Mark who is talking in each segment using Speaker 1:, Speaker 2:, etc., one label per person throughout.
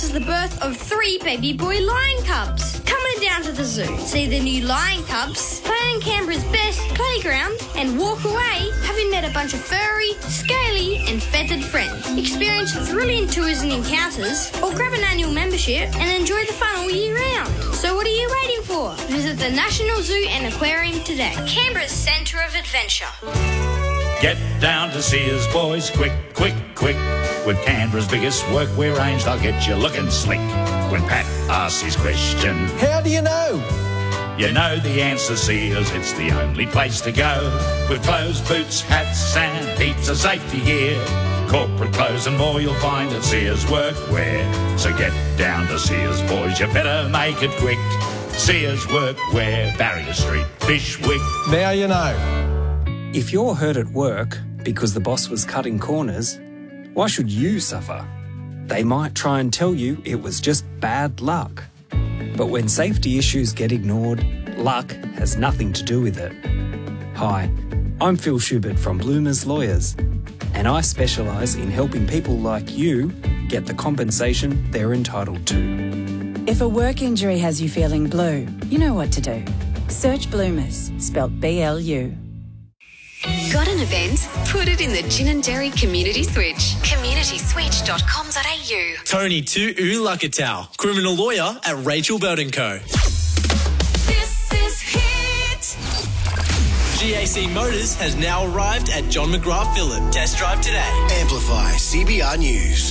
Speaker 1: announces the birth of 3 baby boy lion cubs. Come on down to the zoo, see the new lion cubs, play in Canberra's best playground, and walk away having met a bunch of furry, scaly and feathered friends. Experience thrilling tours and encounters, or grab an annual membership and enjoy the fun all year round. So what are you waiting for? Visit the National Zoo and Aquarium today. Canberra's centre of adventure.
Speaker 2: Get down to Sears, boys, quick, quick, quick. With Canberra's biggest workwear range, they'll get you looking slick. When Pat asks his question,
Speaker 3: how do you know?
Speaker 2: You know the answer, Sears, it's the only place to go. With clothes, boots, hats and heaps of safety gear. Corporate clothes and more you'll find at Sears Workwear. So get down to Sears, boys, you better make it quick. Sears Workwear, Barrier Street, Fishwick.
Speaker 3: Now you know.
Speaker 4: If you're hurt at work because the boss was cutting corners, why should you suffer? They might try and tell you it was just bad luck. But when safety issues get ignored, luck has nothing to do with it. Hi, I'm Phil Schubert from Bloomers Lawyers, and I specialise in helping people like you get the compensation they're entitled to.
Speaker 5: If a work injury has you feeling blue, you know what to do. Search Bloomers, spelt B-L-U.
Speaker 6: Got an event? Put it in the Gin & Dairy Community Switch. communityswitch.com.au.
Speaker 7: Tony Tu Lakatau, criminal lawyer at Rachel Belt & Co.
Speaker 6: This is Hit.
Speaker 7: GAC Motors has now arrived at John McGrath Phillip. Test drive today.
Speaker 8: Amplify CBR News.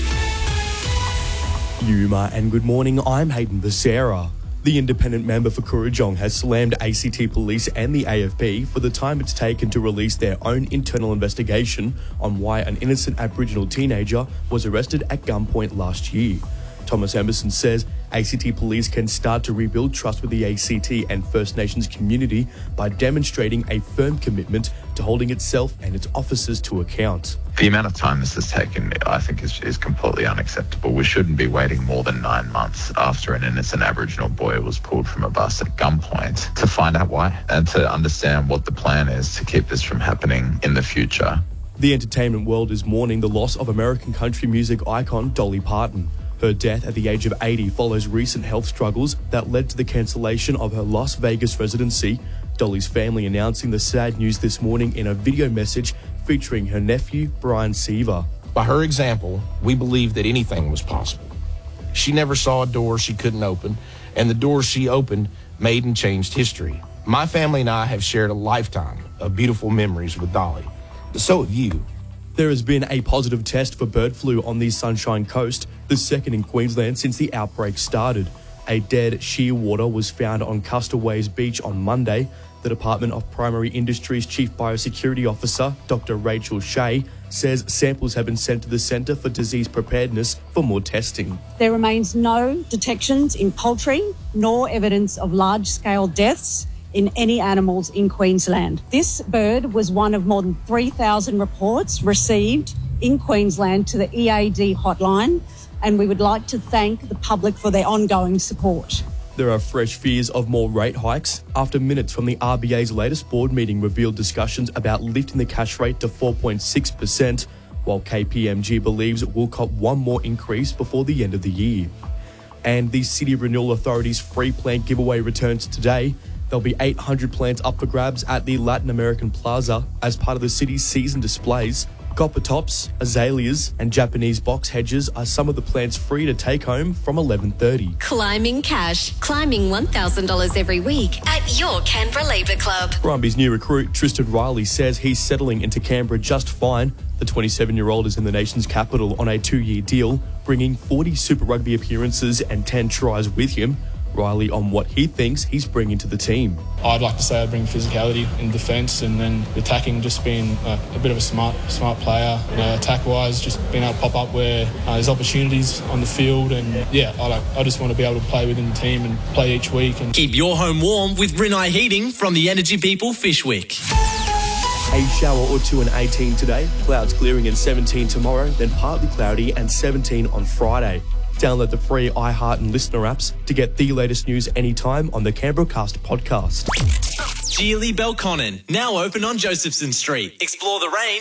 Speaker 9: Yuma and good morning, I'm Hayden Becerra. The independent member for Kurrajong has slammed ACT Police and the AFP for the time it's taken to release their own internal investigation on why an innocent Aboriginal teenager was arrested at gunpoint last year. Thomas Emerson says ACT Police can start to rebuild trust with the ACT and First Nations community by demonstrating a firm commitment to holding itself and its officers to account.
Speaker 10: The amount of time this has taken, I think, is completely unacceptable. We shouldn't be waiting more than 9 months after an innocent Aboriginal boy was pulled from a bus at gunpoint to find out why and to understand what the plan is to keep this from happening in the future.
Speaker 9: The entertainment world is mourning the loss of American country music icon Dolly Parton. Her death at the age of 80 follows recent health struggles that led to the cancellation of her Las Vegas residency. Dolly's family announcing the sad news this morning in a video message featuring her nephew, Brian Seaver.
Speaker 11: By her example, we believe that anything was possible. She never saw a door she couldn't open, and the doors she opened made and changed history. My family and I have shared a lifetime of beautiful memories with Dolly. So have you.
Speaker 9: There has been a positive test for bird flu on the Sunshine Coast, the second in Queensland since the outbreak started. A dead shearwater was found on Castaways Beach on Monday. The Department of Primary Industries Chief Biosecurity Officer, Dr. Rachel Shea, says samples have been sent to the Centre for Disease Preparedness for more testing.
Speaker 12: There remains no detections in poultry, nor evidence of large-scale deaths in any animals in Queensland. This bird was one of more than 3,000 reports received in Queensland to the EAD hotline, and we would like to thank the public for their ongoing support.
Speaker 9: There are fresh fears of more rate hikes after minutes from the RBA's latest board meeting revealed discussions about lifting the cash rate to 4.6%, while KPMG believes it will cop one more increase before the end of the year. And the City Renewal Authority's free plant giveaway returns today. There'll be 800 plants up for grabs at the Latin American Plaza as part of the city's season displays. Copper tops, azaleas and Japanese box hedges are some of the plants free to take home from 11:30.
Speaker 6: Climbing cash. Climbing $1,000 every week at your Canberra Labour Club.
Speaker 9: Brumby's new recruit, Tristan Riley, says he's settling into Canberra just fine. The 27-year-old is in the nation's capital on a 2-year deal, bringing 40 Super Rugby appearances and 10 tries with him. Riley on what he thinks he's bringing to the team.
Speaker 13: I'd like to say I bring physicality in defence, and then attacking, just being a bit of a smart player. Attack-wise, just being able to pop up where there's opportunities on the field, and I just want to be able to play within the team and play each week. And
Speaker 7: keep your home warm with Rinnai Heating from the Energy People Fishwick.
Speaker 9: A shower or two and 18 today, clouds clearing and 17 tomorrow, then partly cloudy and 17 on Friday. Download the free iHeart and Listener apps to get the latest news anytime on the Canberra Cast podcast.
Speaker 7: Geely Belconnen, now open on Josephson Street. Explore the range